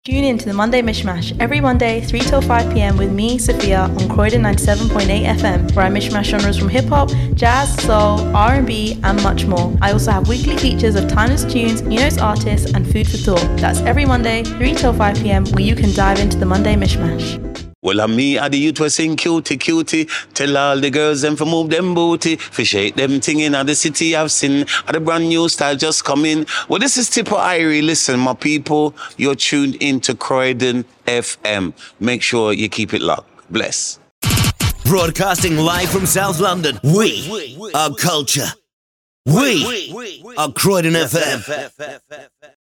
Tune in to the Monday Mishmash every Monday, 3 till 5 p.m. with me, Sophia, on Croydon 97.8 FM, where I mishmash genres from hip-hop, jazz, soul, R&B, and much more. I also have weekly features of timeless tunes, newest artists, and food for thought. That's every Monday, 3 till 5 p.m, where you can dive into the Monday Mishmash. Well, I'm me, the youth was sing cutie, cutie. Tell all the girls them for move them booty. For shake them thing in the city I've seen. The brand new style just come in. Well, this is Tipper Irie. Listen, my people, you're tuned into Croydon FM. Make sure you keep it locked. Bless. Broadcasting live from South London. We are culture. We are Croydon FM.